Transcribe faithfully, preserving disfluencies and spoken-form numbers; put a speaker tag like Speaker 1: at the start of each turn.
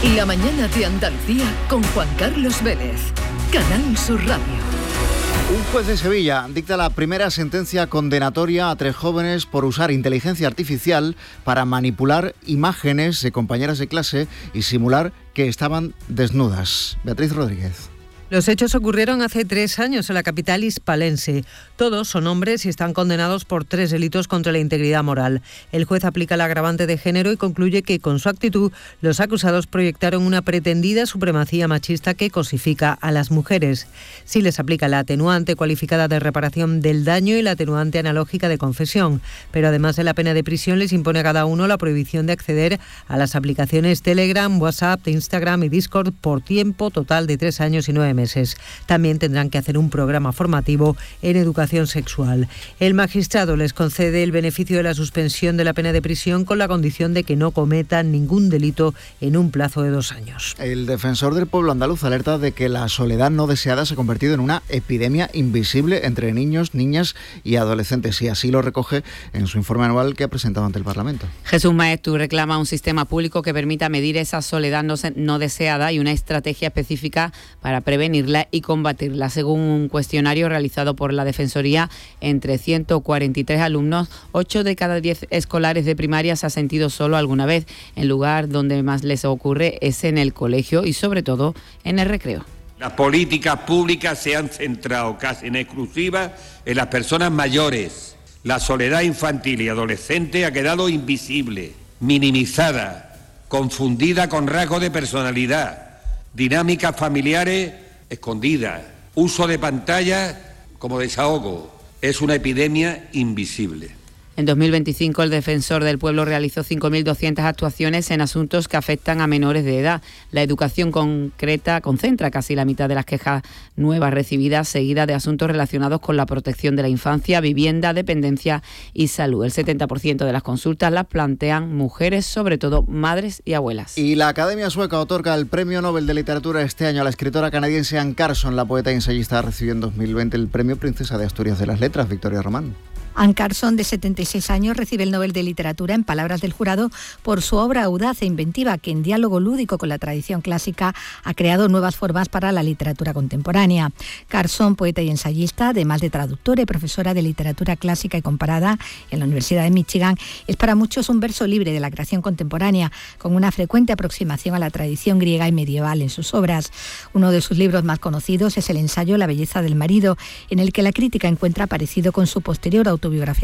Speaker 1: La mañana de Andalucía con Juan Carlos Vélez. Canal Sur Radio.
Speaker 2: Un juez de Sevilla dicta la primera sentencia condenatoria a tres jóvenes por usar inteligencia artificial para manipular imágenes de compañeras de clase y simular que estaban desnudas. Beatriz Rodríguez.
Speaker 3: Los hechos ocurrieron hace tres años en la capital hispalense. Todos son hombres y están condenados por tres delitos contra la integridad moral. El juez aplica el agravante de género y concluye que con su actitud los acusados proyectaron una pretendida supremacía machista que cosifica a las mujeres. Sí les aplica la atenuante cualificada de reparación del daño y la atenuante analógica de confesión. Pero además de la pena de prisión les impone a cada uno la prohibición de acceder a las aplicaciones Telegram, WhatsApp, Instagram y Discord por tiempo total de tres años y nueve meses. También tendrán que hacer un programa formativo en educación sexual. El magistrado les concede el beneficio de la suspensión de la pena de prisión con la condición de que no cometan ningún delito en un plazo de dos años.
Speaker 2: El defensor del pueblo andaluz alerta de que la soledad no deseada se ha convertido en una epidemia invisible entre niños, niñas y adolescentes, y así lo recoge en su informe anual que ha presentado ante el Parlamento.
Speaker 4: Jesús Maestu reclama un sistema público que permita medir esa soledad no, no deseada y una estrategia específica para prevenir y combatirla. Según un cuestionario realizado por la Defensoría, entre ciento cuarenta y tres alumnos, ocho de cada diez escolares de primaria se ha sentido solo alguna vez. El lugar donde más les ocurre es en el colegio y sobre todo en el recreo.
Speaker 5: Las políticas públicas se han centrado casi en exclusiva en las personas mayores. La soledad infantil y adolescente ha quedado invisible, minimizada, confundida con rasgos de personalidad, dinámicas familiares escondida, uso de pantalla como desahogo. Es una epidemia invisible.
Speaker 4: En dos mil veinticinco, el Defensor del Pueblo realizó cinco mil doscientas actuaciones en asuntos que afectan a menores de edad. La educación concreta concentra casi la mitad de las quejas nuevas recibidas, seguida de asuntos relacionados con la protección de la infancia, vivienda, dependencia y salud. El setenta por ciento de las consultas las plantean mujeres, sobre todo madres y abuelas.
Speaker 2: Y la Academia Sueca otorga el Premio Nobel de Literatura este año a la escritora canadiense Anne Carson. La poeta y ensayista recibió en dos mil veinte el Premio Princesa de Asturias de las Letras, Victoria Román.
Speaker 6: Anne Carson, de setenta y seis años, recibe el Nobel de Literatura, en palabras del jurado, por su obra audaz e inventiva que, en diálogo lúdico con la tradición clásica, ha creado nuevas formas para la literatura contemporánea. Carson, poeta y ensayista, además de traductora y profesora de literatura clásica y comparada en la Universidad de Michigan, es para muchos un verso libre de la creación contemporánea, con una frecuente aproximación a la tradición griega y medieval en sus obras. Uno de sus libros más conocidos es el ensayo La belleza del marido, en el que la crítica encuentra parecido con su posterior autobiografía